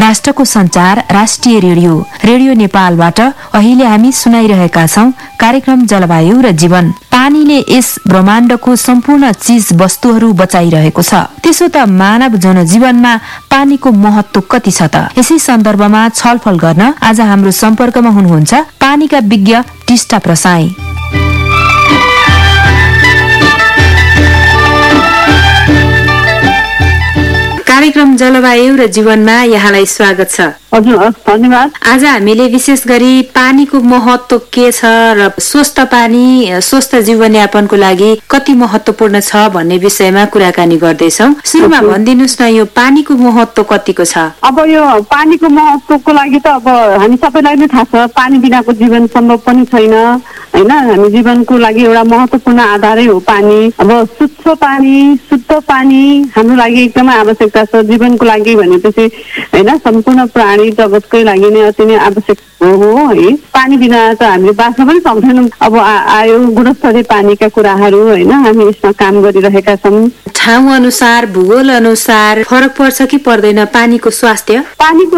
राष्ट्रको सञ्चार राष्ट्रिय रेडियो नेपालबाट अहिले हामी सुनाइरहेका छौं कार्यक्रम जलवायु र जीवन। पानीले यस ब्रह्माण्डको सम्पूर्ण चीज वस्तुहरू बचाइरहेको छ। त्यसो त मानव जनजीवनमा पानीको महत्व कति छ त? यसै सन्दर्भमा छलफल गर्न आज हाम्रो सम्पर्कमा हुनुहुन्छ पानीका विज्ञ टिस्टा प्रसाई। कार्यक्रम जलवायु र जीवनमा यहाँलाई स्वागत छ। हजुर, धन्यवाद। आज हामीले विशेष गरी पानीको महत्व के छ र स्वस्थ पानी स्वस्थ जीवनयापनको लागि कति महत्वपूर्ण छ भन्ने विषयमा कुराकानी गर्दैछौँ। सुरुमा भनिदिनुहोस् न, यो पानीको महत्व कतिको छ? अब यो पानीको महत्वको लागि त अब हामी सबैलाई नै थाहा छ, पानी बिनाको जीवन सम्भव पनि छैन हैन। हामी जीवनको लागि एउटा महत्वपूर्ण आधारै हो पानी। अब शुद्ध पानी हाम्रो लागि एकदमै आवश्यकता छ जीवनको लागि भनेपछि हैन। सम्पूर्ण प्राणी जगतकै लागि नै अति नै आवश्यक हो है। पानी बिना त हामीले बाँच्न पनि सक्दैनौँ। अब आयो गुणस्तरीय पानीका कुराहरू हैन, हामी यसमा काम गरिरहेका छौँ। ठाउँ अनुसार भूगोल अनुसार फरक पर्छ कि पर्दैन पानीको स्वास्थ्य? पानीको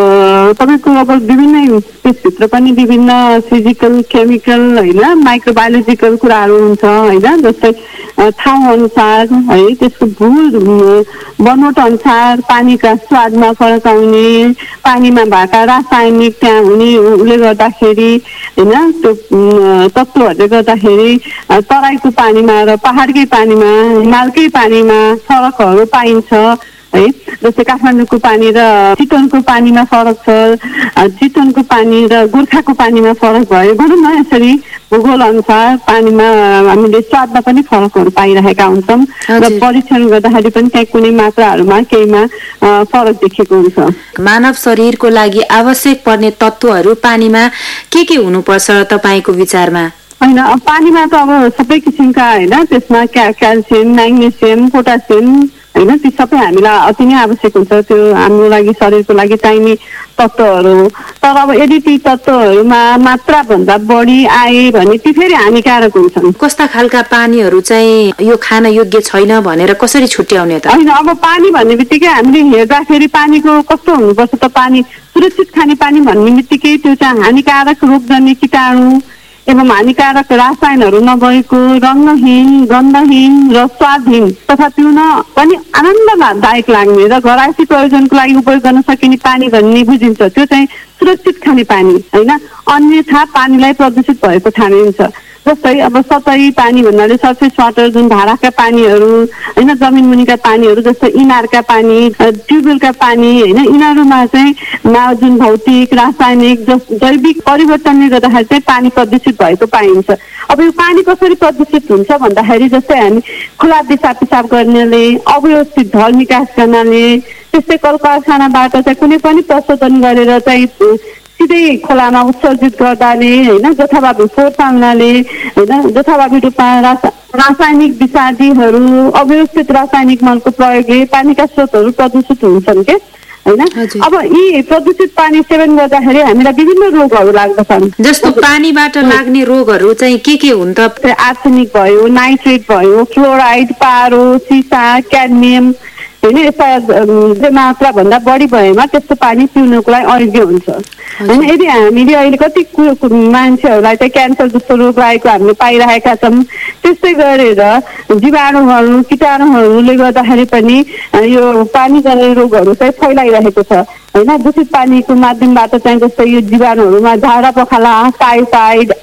तपाईको अब विभिन्न त्यसभित्र पनि विभिन्न फिजिकल, केमिकल हैन, माइक्रोबायोलोजिकल कुराहरू हुन्छ हैन। जस्तै ठाउँ अनुसार है, त्यसको भूल बनोट अनुसार पानीका स्वादमा फरक आउने, पानीमा भएका रासायनिक त्यहाँ हुने उसले गर्दाखेरि हैन, त्यो तत्त्वहरूले गर्दाखेरि तराईको पानीमा र पहाडकै पानीमा, हिमालकै पानीमा फरकहरू पाइन्छ है। जस्तै काठमाडौँको पानी र चितवनको पानीमा फरक छ, चितवनको पानी र गोर्खाको पानीमा फरक भयो। भनौँ न यसरी भूगोल अनुसार पानीमा हामीले स्वादमा पनि फरकहरू पाइरहेका हुन्छौँ र परीक्षण गर्दाखेरि पनि त्यहाँ कुनै मात्राहरूमा केहीमा फरक देखेको हुन्छ। मानव शरीरको लागि आवश्यक पर्ने तत्त्वहरू पानीमा के हुनुपर्छ तपाईँको विचारमा? होइन, पानीमा त अब सबै किसिमका होइन, त्यसमा क्याल्सियम, म्याग्नेसियम, पोटासियम होइन, ती सबै हामीलाई अति नै आवश्यक हुन्छ। त्यो हाम्रो लागि शरीरको लागि चाहिने तत्त्वहरू। तर अब यदि ती तत्त्वहरूमा मात्राभन्दा बढी आए भने ती फेरि हानिकारक हुन्छन्। कस्ता खालका पानीहरू चाहिँ यो खान योग्य छैन भनेर कसरी छुट्याउने त? होइन, अब पानी भन्ने बित्तिकै हामीले हेर्दाखेरि पानीको कस्तो हुनुपर्छ त? पानी सुरक्षित खाने पानी भन्ने बित्तिकै त्यो चाहिँ हानिकारक रोगजन्य कीटाणु एवं हानिकारक रसायनहरू नभएको, रङ्गहीन, गन्धहीन र स्वादहीन तथा पिउन पनि आनन्ददायक लाग्ने र घरायसी प्रयोजनको लागि उपयोग गर्न सकिने पानी भन्ने बुझिन्छ। त्यो चाहिँ सुरक्षित खाने पानी होइन। अन्यथा पानीलाई प्रदूषित भएको ठानिन्छ। जस्तै अब सतही पानी भन्नाले सर्फेस वाटर, जुन धाराका पानीहरू होइन, जमिन मुनिका पानीहरू जस्तै इनारका पानी, ट्युबवेलका पानी होइन, यिनीहरूमा चाहिँ जुन भौतिक, रासायनिक, जैविक परिवर्तनले गर्दाखेरि चाहिँ पानी प्रदूषित भएको पाइन्छ। अब यो पानी कसरी प्रदूषित हुन्छ भन्दाखेरि जस्तै हामी खुला दिशा पिसाब गर्नाले, अव्यवस्थित ढल निकास गर्नाले, त्यस्तै कल कारखानाबाट चाहिँ कुनै पनि प्रशोधन गरेर चाहिँ सिधै खोलामा उत्सर्जित गर्दाले होइन, जथाभावी फोहोर फाल्नाले होइन, जथाभावी रूपमा रासायनिक विषादीहरू, अव्यवस्थित रासायनिक मलको प्रयोगले पानीका स्रोतहरू प्रदूषित हुन्छन् के होइन। अब यी प्रदूषित पानी सेवन गर्दाखेरि हामीलाई विभिन्न रोगहरू लाग्दछन्। जस्तो पानीबाट लाग्ने रोगहरू चाहिँ के हुन् त? आर्सेनिक भयो, नाइट्रेट भयो, फ्लोराइड, पारो, सिसा, क्याडमियम होइन, यस्ता मात्रा भन्दा बढी भएमा त्यस्तो पानी पिउनको लागि अयोग्य हुन्छ होइन। यदि हामीले अहिले कति मान्छेहरूलाई चाहिँ क्यान्सर जस्तो रोग लागेको हामीले पाइरहेका छौँ। त्यस्तै गरेर जीवाणुहरू, कीटाणुहरूले गर्दाखेरि पनि यो पानी जाने रोगहरू चाहिँ फैलाइरहेको छ होइन। दूषित पानीको माध्यमबाट चाहिँ जस्तै यो जीवाणुहरूमा झाडा पखाला, टाइफाइड,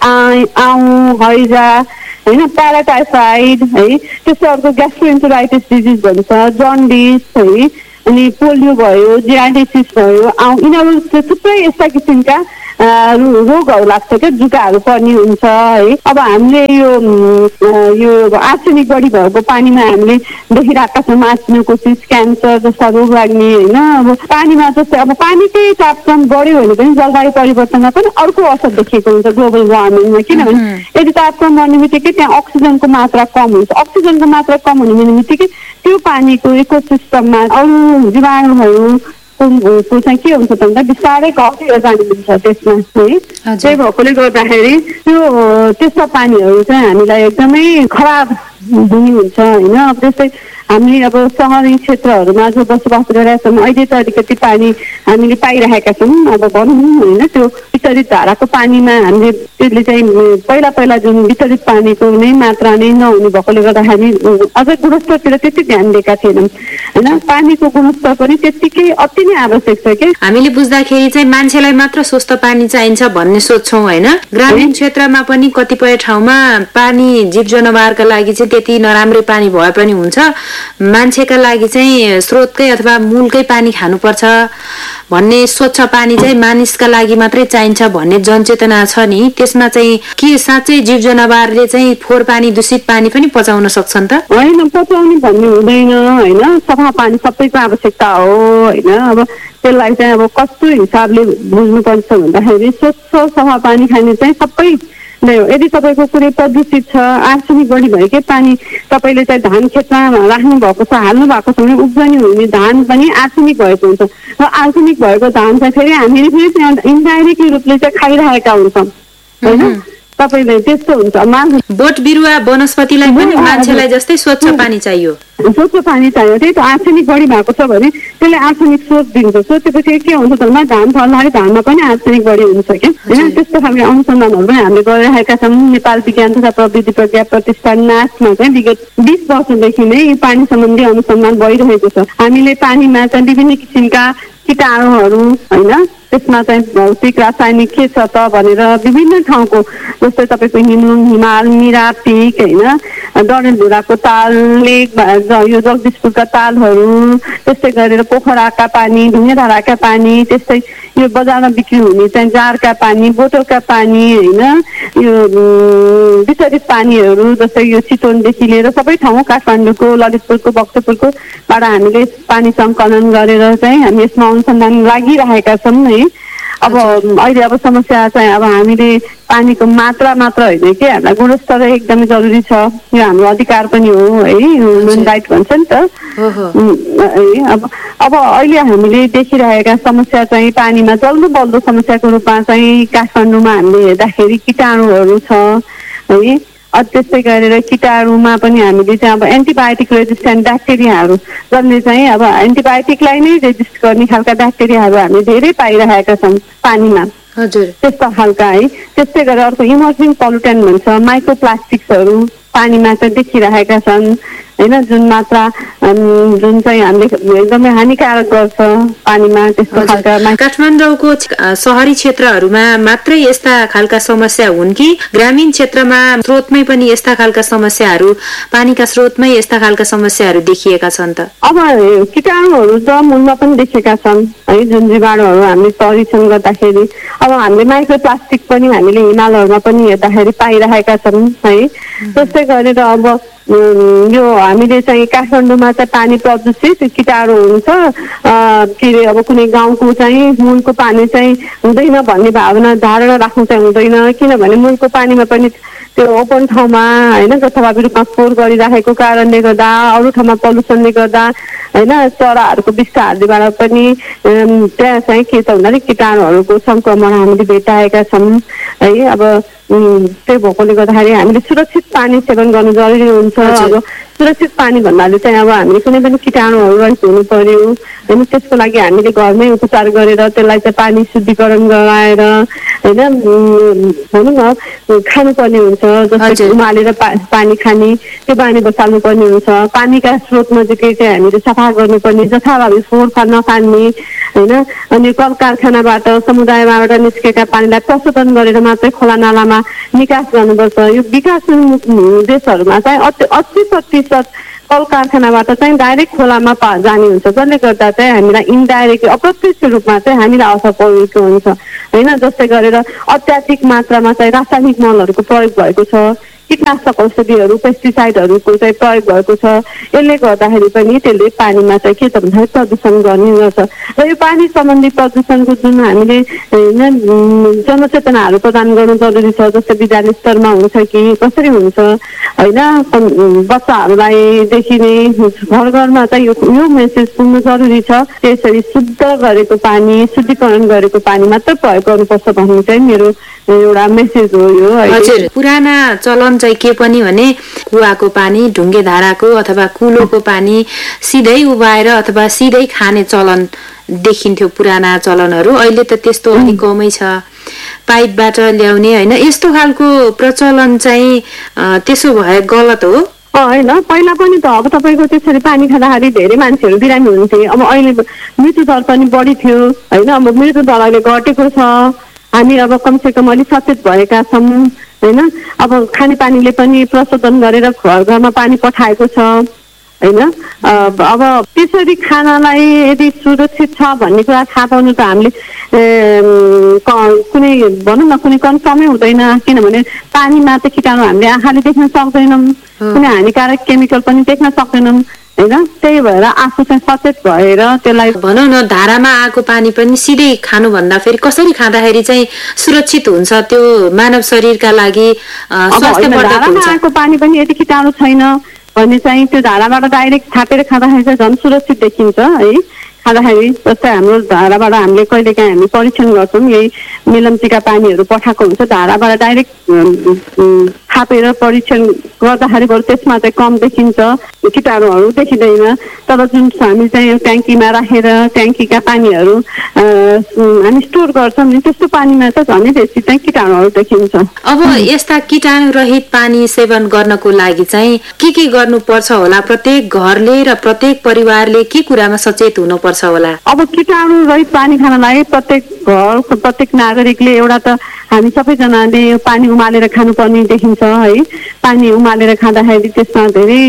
आउँ, हैजा होइन, प्याराटाइफाइड है, त्यस्तै अर्को ग्यास्ट्रोएन्टेराइटिस डिजिज भन्छ, जन्डिस है, अनि पोलियो भयो, जियान्डिसिस भयो, यिनीहरू थुप्रै यस्ता किसिमका रोगहरू लाग्छ क्या, जुकाहरू पर्ने हुन्छ है। अब हामीले यो आर्सेनिक बढी भएको पानीमा हामीले देखिरहेका छौँ आर्सेनिकोसिस, क्यान्सर जस्ता रोग लाग्ने होइन। अब पानीमा जस्तै अब पानीकै तापक्रम बढ्यो भने पनि जलवायु परिवर्तनमा पनि अर्को असर देखिएको हुन्छ ग्लोबल वार्मिङमा। किनभने यदि तापक्रम बढ्ने बित्तिकै त्यहाँ अक्सिजनको मात्रा कम हुन्छ। अक्सिजनको मात्रा कम हुने बित्तिकै त्यो पानीको इकोसिस्टममा अरू जीवाणुहरू को चाहिँ के हुन्छ भन्दा बिस्तारै घटेर जाने हुन्छ त्यसमा है। त्यही भएकोले गर्दाखेरि त्यस्ता पानीहरू चाहिँ हामीलाई एकदमै खराब हुने हुन्छ होइन। अब त्यस्तै हामीले अब सहरी क्षेत्रहरूमा जो बसोबास गरिरहेका छौँ अहिले त अलिकति पानी हामीले पाइरहेका छौँ। अब भनौँ होइन त्यो वितरित धाराको पानीमा हामीले त्यसले चाहिँ पहिला जुन वितरित पानीको नै मात्रा नै नहुने भएकोले गर्दाखेरि अझ गुणस्तरतिर त्यति ध्यान दिएका थिएनौँ होइन। पानीको गुणस्तर पनि त्यत्तिकै अति नै आवश्यक छ कि हामीले बुझ्दाखेरि चाहिँ मान्छेलाई मात्र स्वस्थ पानी चाहिन्छ भन्ने सोच्छौँ होइन। ग्रामीण क्षेत्रमा पनि कतिपय ठाउँमा पानी जीव जनावरका लागि चाहिँ त्यति नराम्रै पानी भए पनि हुन्छ, मान्छेका लागि चाहिँ स्रोतकै अथवा मूलकै पानी खानुपर्छ भन्ने स्वच्छ पानी चाहिँ मानिसका लागि मात्रै चाहिन्छ भन्ने जनचेतना छ नि, त्यसमा चाहिँ के साँच्चै जीव जनावरले चाहिँ फोहोर पानी दूषित पानी पनि पचाउन सक्छन् त? होइन, पचाउने भन्ने हुँदैन होइन। सफा पानी सबैको आवश्यकता हो होइन। अब त्यसलाई चाहिँ अब कस्तो हिसाबले बुझ्नुपर्छ भन्दाखेरि स्वच्छ सफा पानी खाने चाहिँ सबै नै हो। यदि तपाईँको कुनै प्रदूषित छ, आर्सेनिक बढी भएकै पानी तपाईँले चाहिँ धान खेतमा राख्नु भएको छ, हाल्नु भएको छ भने उब्जनी हुने धान पनि आर्सेनिक भएको हुन्छ र आर्सेनिक भएको धान चाहिँ फेरि हामीले फेरि त्यहाँ इन्डाइरेक्टली रूपले चाहिँ खाइरहेका हुन्छौँ होइन। तपाईँले त्यस्तो हुन्छ। बोट बिरुवा वनस्पतिलाई पनि मान्छेलाई जस्तै स्वच्छ पानी चाहियो, स्वच्छ पानी चाहियो। त्यही त आर्सेनिक बढी भएको छ भने त्यसले आर्सेनिक सोच दिन्छ। सोचेपछि के हुन्छ भन्दा धान फल्दाखेरि धानमा पनि आर्सेनिक बढी हुन्छ क्या होइन। त्यस्तो खालको अनुसन्धानहरू पनि हामीले गरिरहेका छौँ। नेपाल विज्ञान तथा प्रविधि प्रज्ञा प्रतिष्ठान नासमा चाहिँ विगत 20 वर्षदेखि नै पानी सम्बन्धी अनुसन्धान भइरहेको छ। हामीले पानीमा चाहिँ विभिन्न किसिमका कीटाणुहरू होइन, त्यसमा चाहिँ भौतिक रासायनिक के छ त भनेर विभिन्न ठाउँको जस्तै तपाईँको हिमुङ हिमाल मिरा पिक होइन, डडेलधुराको ताल लेक यो जगदीशपुरका तालहरू, त्यस्तै गरेर पोखराका पानी, ढुङ्गेधाराका पानी, त्यस्तै यो बजारमा बिक्री हुने चाहिँ जारका पानी, बोतलका पानी होइन, यो वितरित पानीहरू जस्तै यो चितवनदेखि लिएर सबै ठाउँ काठमाडौँको ललितपुरको भक्तपुरकोबाट हामीले पानी सङ्कलन गरेर चाहिँ हामी यसमा अनुसन्धान लागिरहेका छौँ है। अब अहिले अब समस्या चाहिँ अब हामीले पानीको मात्रा मात्र होइन कि हामीलाई गुणस्तर एकदमै जरुरी छ। यो हाम्रो अधिकार पनि हो है, ह्युमन राइट भन्छ नि त। अब अहिले हामीले देखिरहेका समस्या चाहिँ पानीमा जल्दो बल्दो समस्याको रूपमा चाहिँ काठमाडौँमा हामीले हेर्दाखेरि कीटाणुहरू छ है। त्यस्तै गरेर कीटाणुमा पनि हामीले चाहिँ अब एन्टिबायोटिक रेजिस्टेन्ट ब्याक्टेरियाहरू जसले चाहिँ अब एन्टिबायोटिकलाई नै रेजिस्ट गर्ने खालका ब्याक्टेरियाहरू हामीले धेरै पाइरहेका छौँ पानीमा। हजुर, त्यस्ता खालका है। त्यस्तै गरेर अर्को इमर्जिङ पोल्युटेन्ट भन्छ माइक्रोप्लास्टिक्सहरू पानीमा चाहिँ देखिरहेका छन् होइन, जुन मात्रा जुन चाहिँ हामीले एकदमै हानिकारक गर्छ पानीमा। त्यस्तो खालका काठमाडौँको सहरी क्षेत्रहरूमा मात्रै यस्ता खालका समस्या हुन् कि ग्रामीण क्षेत्रमा स्रोतमै पनि यस्ता खालका समस्याहरू, पानीका स्रोतमै यस्ता खालका समस्याहरू देखिएका छन् त? अब कीटाणुहरू त मूलमा पनि देखेका छन् है, जुन जीवाणुहरू हामीले परीक्षण गर्दाखेरि। अब हामीले माइक्रोप्लास्टिक पनि हामीले हिमालहरूमा पनि हेर्दाखेरि पाइरहेका छौँ है। त्यस्तै गरेर अब यो हामीले चाहिँ काठमाडौँमा चाहिँ पानी प्रदूषित कीटाणु हुन्छ के अरे अब कुनै गाउँको चाहिँ मूलको पानी चाहिँ हुँदैन भन्ने भावना धारणा राख्नु चाहिँ हुँदैन। किनभने मूलको पानीमा पनि त्यो ओपन ठाउँमा होइन जथाभावी रूपमा फोहोर गरिराखेको कारणले गर्दा, अरू ठाउँमा पल्युसनले गर्दा होइन, चराहरूको विषाहारीबाट पनि त्यहाँ चाहिँ के छ भन्दाखेरि कीटाणुहरूको सङ्क्रमण हामीले भेटाएका छौँ है। अब त्यही भएकोले गर्दाखेरि हामीले सुरक्षित पानी सेवन गर्नु जरुरी हुन्छ। अब सुरक्षित पानी भन्नाले चाहिँ अब हामीले कुनै पनि कीटाणुहरू रहित हुनु पर्यो होइन। त्यसको लागि हामीले घरमै उपचार गरेर त्यसलाई चाहिँ पानी शुद्धिकरण गराएर होइन भनौँ न खानुपर्ने हुन्छ। जस्तै उमालेर पानी खाने, त्यो बानी बसाल्नु पर्ने हुन्छ। पानीका स्रोत नजिकै चाहिँ हामीले सफा गर्नुपर्ने, जथाभावी फोहोर नफाल्ने होइन। अनि कल कारखानाबाट समुदायबाट निस्केका पानीलाई प्रशोधन गरेर मात्रै खोला नालामा निकास गर्नुपर्छ। यो विकासोन्मुख देशहरूमा चाहिँ 80% कल कारखानाबाट चाहिँ डाइरेक्ट खोलामा जाने हुन्छ, जसले गर्दा चाहिँ हामीलाई इन्डाइरेक्टली अप्रत्यक्ष रूपमा चाहिँ हामीलाई असर पुगेको हुन्छ होइन। जस्तै गरेर अत्याधिक मात्रामा चाहिँ रासायनिक मलहरूको प्रयोग भएको छ, कीटनाशक औषधिहरू पेस्टिसाइडहरूको चाहिँ प्रयोग भएको छ। यसले गर्दाखेरि पनि त्यसले पानीमा चाहिँ के छ भन्दाखेरि प्रदूषण गर्ने गर्छ। र यो पानी सम्बन्धी प्रदूषणको जुन हामीले होइन जनचेतनाहरू प्रदान गर्नु जरुरी छ। जस्तै विद्यालय स्तरमा हुन्छ कि कसरी हुन्छ होइन, बच्चाहरूलाई देखिने घर घरमा चाहिँ यो मेसेज पुग्नु जरुरी छ। त्यसरी शुद्ध गरेको पानी, शुद्धिकरण गरेको पानी मात्र प्रयोग गर्नुपर्छ भन्ने चाहिँ मेरो एउटा मेसेज हो यो। हजुर, पुराना चलन चाहिँ के पनि भने कुवाको पानी, ढुङ्गे धाराको अथवा कुलोको पानी सिधै उभाएर अथवा सिधै खाने चलन देखिन्थ्यो पुराना चलनहरू। अहिले त त्यस्तो अलिक कमै छ, पाइपबाट ल्याउने होइन, यस्तो खालको प्रचलन चाहिँ त्यसो भए गलत हो होइन। पहिला पनि त अब तपाईँको त्यसरी पानी खाँदाखेरि धेरै मान्छेहरू बिरामी हुन्थे। अब अहिले मृत्युदर पनि बढी थियो होइन। अब मृत्युदर अहिले घटेको छ। हामी अब कमसेकम अलिक सचेत भएका छौँ होइन। अब खानेपानीले पनि प्रशोधन गरेर घर घरमा पानी पठाएको छ होइन। अब त्यसरी खानालाई यदि सुरक्षित छ भन्ने कुरा थाहा पाउनु त हामीले कुनै भनौँ न कुनै कन्फर्मै हुँदैन, किनभने पानीमा त किटाणु हामीले आँखाले देख्न सक्दैनौँ, कुनै हानिकारक केमिकल पनि देख्न सक्दैनौँ होइन। त्यही भएर आफू चाहिँ सचेत भएर त्यसलाई भनौँ न धारामा आएको पानी पनि सिधै खानुभन्दा फेरि कसरी खाँदाखेरि चाहिँ सुरक्षित हुन्छ त्यो मानव शरीरका लागि स्वास्थ्यवर्धक हुन्छ। धारामा आएको पानी पनि यदि किटाणु छैन भने चाहिँ त्यो धाराबाट डाइरेक्ट थापेर खाँदाखेरि चाहिँ झन् सुरक्षित देखिन्छ है। खाँदाखेरि जस्तै हाम्रो धाराबाट हामीले कहिलेकाहीँ हामी परीक्षण गर्छौँ, यही मेलम्चीका पानीहरू पठाएको हुन्छ धाराबाट डाइरेक्ट थापेर परीक्षण गर्दाखेरि बरु त्यसमा चाहिँ कम देखिन्छ, किटाणुहरू देखिँदैन। तर जुन हामी चाहिँ ट्याङ्कीमा राखेर ट्याङ्कीका पानीहरू हामी स्टोर गर्छौँ नि त्यस्तो पानीमा चाहिँ झनै बेसी चाहिँ किटाणुहरू देखिन्छ। अब यस्ता किटाणु रहित पानी सेवन गर्नको लागि चाहिँ के गर्नुपर्छ होला? प्रत्येक घरले र प्रत्येक परिवारले के कुरामा सचेत हुनुपर्छ होला? अब किटाणु रहित पानी खानलाई प्रत्येक घर प्रत्येक नागरिकले एउटा त हामी सबैजनाले पानी उमालेर खानुपर्ने देखिन्छ है। पानी उमालेर खाँदाखेरि त्यसमा धेरै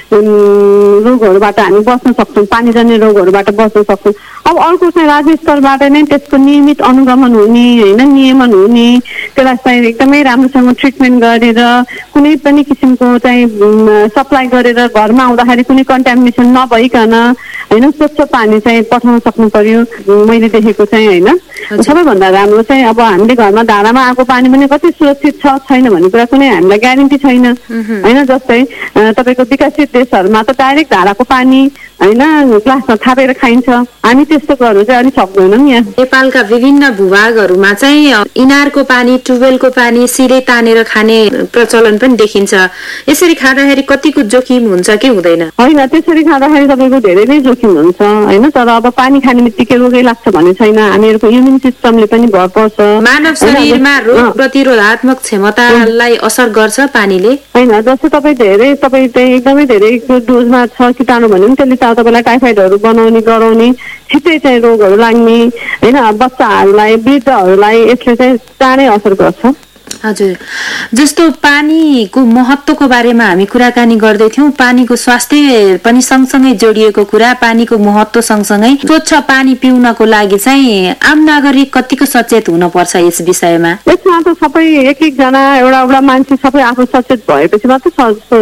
रोगहरूबाट हामी बच्न सक्छौँ, पानीजन्य रोगहरूबाट बच्न सक्छौँ। अब अर्को चाहिँ राज्य स्तरबाट नै त्यसको नियमित अनुगमन हुने होइन, नियमन हुने, त्यसलाई चाहिँ एकदमै राम्रोसँग ट्रिटमेन्ट गरेर कुनै पनि किसिमको चाहिँ सप्लाई गरेर घरमा आउँदाखेरि कुनै कन्टामिनेसन नभइकन होइन स्वच्छ पानी चाहिँ पठाउन सक्नु पर्यो मैले देखेको चाहिँ होइन। सबैभन्दा राम्रो चाहिँ अब हामीले घरमा धारामा आएको पानी पनि कति सुरक्षित छ छैन भन्ने कुरा कुनै हामीलाई ग्यारेन्टी छैन होइन। जस्तै तपाईँको विकसित देशहरूमा त डाइरेक्ट धाराको पानी होइन ग्लासमा थापेर खाइन्छ, हामी त्यस्तो गर्नु चाहिँ अलिक सक्दैनौँ। यहाँ नेपालका विभिन्न भूभागहरूमा चाहिँ इनारको पानी, ट्युबवेलको पानी सिधै तानेर खाने प्रचलन पनि देखिन्छ। यसरी खाँदाखेरि कतिको जोखिम हुन्छ कि हुँदैन? होइन, त्यसरी खाँदाखेरि तपाईँको धेरै नै जोखिम हुन्छ होइन। तर अब पानी खाने बित्तिकै रोगै लाग्छ भन्ने छैन, हामीहरूको इम्युन सिस्टमले पनि भर पर्छ। मानव शरीरमा रोग प्रतिरोधात्मक क्षमतालाई असर गर्छ पानीले होइन। जस्तो तपाईँ चाहिँ एकदमै धेरै डोजमा छ किटाणु भन्यो भने त्यसले तपाईँलाई टाइफाइडहरू बनाउने गराउने, छिट्टै चाहिँ रोगहरू लाग्ने होइन। बच्चाहरूलाई वृद्धहरूलाई यसले चाहिँ चाँडै असर गर्छ। हजुर, जस्तो पानीको महत्त्वको बारेमा हामी कुराकानी गर्दै थियौँ, पानीको स्वास्थ्य पनि सँगसँगै जोडिएको कुरा, पानीको महत्त्व सँगसँगै स्वच्छ पानी पिउनको लागि चाहिँ आम नागरिक कतिको सचेत हुनुपर्छ यस विषयमा? यसमा त सबै एकजना एउटा मान्छे सबै आफू सचेत भएपछि मात्र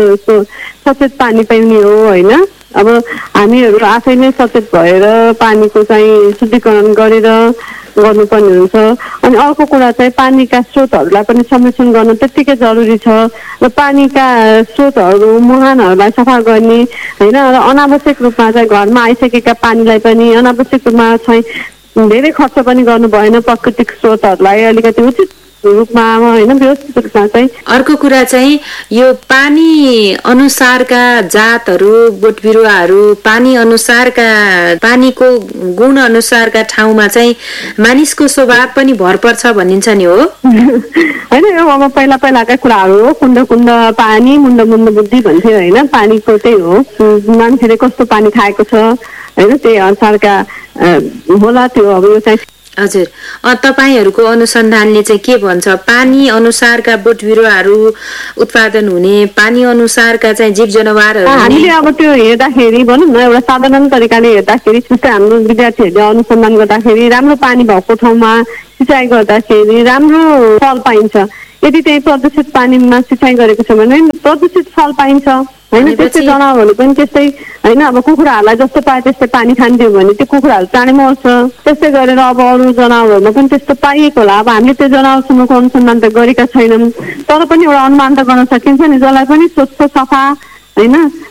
सचेत पानी पिउने हो होइन। अब हामीहरू आफै नै सचेत भएर पानीको चाहिँ शुद्धिकरण गरेर गर्नुपर्ने हुन्छ। अनि अर्को कुरा चाहिँ पानीका स्रोतहरूलाई पनि संरक्षण गर्न त्यत्तिकै जरुरी छ र पानीका स्रोतहरू मुहानहरूलाई सफा गर्ने होइन। र अनावश्यक रूपमा चाहिँ घरमा आइसकेका पानीलाई पनि अनावश्यक रूपमा चाहिँ धेरै खर्च पनि गर्नु भएन, प्राकृतिक स्रोतहरूलाई अलिकति उचित रूपमा होइन व्यवस्थित रूपमा चाहिँ। अर्को कुरा चाहिँ यो पानी अनुसारका जातहरू, बोट बिरुवाहरू, पानी अनुसारका पानीको गुण अनुसारका ठाउँमा चाहिँ मानिसको स्वभाव पनि भर पर्छ भनिन्छ नि हो होइन। यो अब पहिलाका कुराहरू हो, कुण्ड कुण्ड पानी मुण्ड मुण्ड बुद्धि भन्थ्यो होइन। पानीको त्यही हो, मान्छेले कस्तो पानी खाएको छ होइन त्यही अनुसारका होला त्यो। अब यो चाहिँ हजुर, तपाईहरूको अनुसन्धानले चाहिँ के भन्छ? पानी अनुसारका बोट बिरुवाहरू उत्पादन हुने, पानी अनुसारका चाहिँ जीव जनावरहरू हामीले अब त्यो हेर्दाखेरि भनौँ न एउटा साधारण तरिकाले हेर्दाखेरि जस्तै हाम्रो विद्यार्थीहरूले अनुसन्धान गर्दाखेरि राम्रो पानी भएको ठाउँमा सिँचाइ गर्दाखेरि राम्रो फल पाइन्छ। यदि त्यही प्रदूषित पानीमा सिँचाइ गरेको छ भने प्रदूषित फल पाइन्छ होइन। त्यस्तै जनावरहरू पनि त्यस्तै होइन। अब कुखुराहरूलाई जस्तो पाए त्यस्तै पानी खान्थ्यो भने त्यो कुखुराहरू चाँडै मर्छ। त्यस्तै गरेर अब अरू जनावरहरूमा पनि त्यस्तो पाइएको होला। अब हामीले त्यो जनावरसम्मको अनुसन्धान त गरेका छैनौँ, तर पनि एउटा अनुमान त गर्न सकिन्छ नि, जसलाई पनि स्वच्छ सफा होइन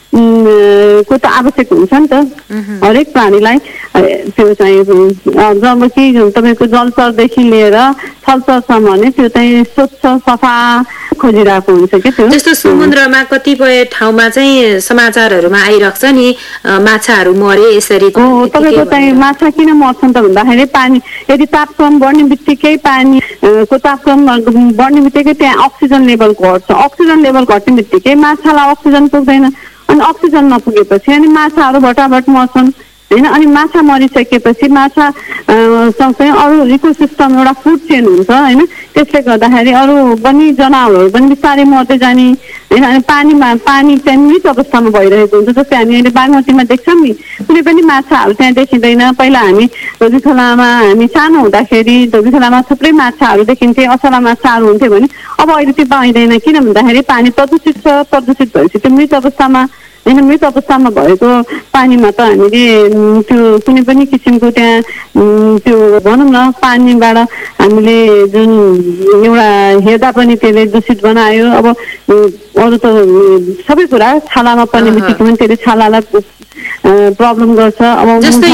को त आवश्यक हुन्छ नि त हरेक प्राणीलाई। त्यो चाहिँ जब कि तपाईँको जलचरदेखि लिएर थलचरसम्म नै त्यो चाहिँ स्वच्छ सफा खोजिरहेको हुन्छ कि त्यो। जस्तो समुद्रमा कतिपय ठाउँमा चाहिँ समाचारहरूमा आइरहेको छ नि माछाहरू मरे यसरी। तपाईँको चाहिँ माछा किन मर्छन् त भन्दाखेरि पानी यदि तापक्रम बढ्ने बित्तिकै पानीको तापक्रम बढ्ने बित्तिकै त्यहाँ अक्सिजन लेभल घट्छ। अक्सिजन लेभल घट्ने बित्तिकै माछालाई अक्सिजन पुग्दैन अनि अक्सिजन नपुगेपछि अनि माछाहरू भटाभट मर्छन् होइन। अनि माछा मरिसकेपछि माछा सँगसँगै अरू इकोसिस्टम एउटा फुड चेन हुन्छ होइन। त्यसले गर्दाखेरि अरू पनि जनावरहरू पनि बिस्तारै मर्दै जाने होइन। अनि पानी चाहिँ मृत अवस्थामा भइरहेको हुन्छ। जस्तै हामी अहिले बागमतीमा देख्छौँ नि कुनै पनि माछाहरू त्यहाँ देखिँदैन। पहिला हामी धोबी खोलामा हामी सानो हुँदाखेरि धोबी खोलामा थुप्रै माछाहरू देखिन्थे, असला माछाहरू हुन्थ्यो भने अब अहिले त्यो पाइँदैन। किन भन्दाखेरि पानी प्रदूषित छ, प्रदूषित भएपछि त्यो मृत अवस्थामा होइन। मृत अवस्थामा भएको पानीमा त हामीले त्यो कुनै पनि किसिमको त्यहाँ त्यो भनौँ न पानीबाट हामीले जुन एउटा हेर्दा पनि त्यसले दूषित बनायो। अब अरू त सबै कुरा छालामा पर्ने बित्तिकै पनि त्यसले छालालाई प्रब्लम गर्छ। अब जस्तो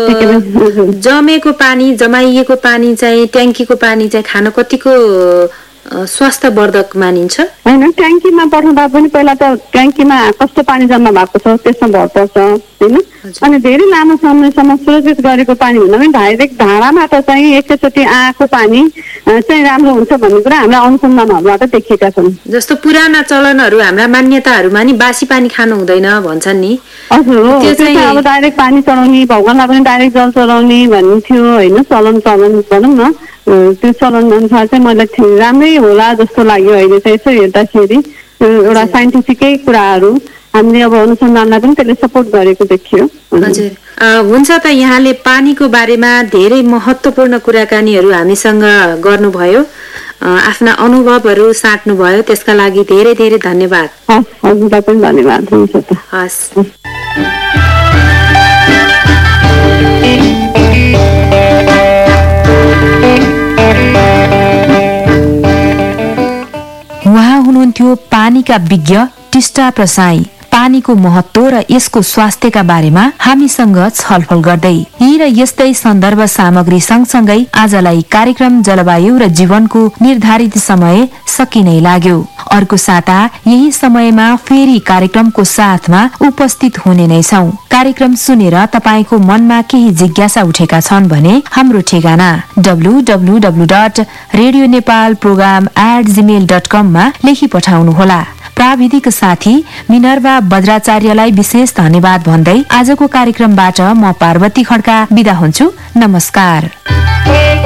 यो जमेको पानी जमाइएको पानी चाहिँ ट्याङ्कीको पानी चाहिँ खान कतिको स्वास्थ्यवर्धक मानिन्छ होइन। ट्याङ्कीमा पठाउँदा पनि पहिला त ट्याङ्कीमा कस्तो पानी जम्मा भएको छ त्यसमा भर पर्छ होइन। अनि धेरै लामो समयसम्म सुरक्षित गरेको पानी भन्दा पनि डाइरेक्ट धाराबाट चाहिँ एकैचोटि आएको पानी चाहिँ राम्रो हुन्छ भन्ने कुरा हाम्रा अनुसन्धानहरूबाट देखिएका छन्। जस्तो पुराना चलनहरू हाम्रा मान्यताहरूमा नि बासी पानी खानु हुँदैन भन्छन् नि। हजुर त्यो चाहिँ अब डाइरेक्ट पानी चढाउने भगवानलाई पनि डाइरेक्ट जल चढाउने भन्थ्यो होइन। चलन भनौँ न त्यो चलन अनुसार चाहिँ मलाई राम्रै होला जस्तो लाग्यो। अहिले चाहिँ यसो हेर्दाखेरि एउटा साइन्टिफिकै कुराहरू हामीले अब अनुसन्धानलाई पनि त्यसले सपोर्ट गरेको देखियो। हजुर हुन्छ त यहाँले पानीको बारेमा धेरै महत्त्वपूर्ण कुराकानीहरू हामीसँग गर्नुभयो, आफ्ना अनुभवहरू साट्नुभयो, त्यसका लागि धेरै धेरै धन्यवाद। हजुरलाई पनि धन्यवाद। हुन्छ त हस्। उहाँ हुनुहुन्थ्यो पानीका विज्ञ टिस्टा प्रसाई। पानीको महत्व र यसको स्वास्थ्यका बारेमा हामीसँग छलफल गर्दै यी र यस्तै सन्दर्भ सामग्री सँगसँगै आजलाई कार्यक्रम जलवायु र जीवनको निर्धारित समय सकिनै लाग्यो। अर्को साता यही समयमा फेरि कार्यक्रमको साथमा उपस्थित हुने नै छौं। कार्यक्रम सुनेर तपाईको मनमा केही जिज्ञासा उठेका छन् भने हाम्रो ठेगाना www.radionepalprogram@gmail.com मा लेखी पठाउनुहोला। प्राविधिक साथी मिनर्वा बज्राचार्यलाई विशेष धन्यवाद भन्दै आजको कार्यक्रमबाट म पार्वती खड्का बिदा हुन्छु। नमस्कार।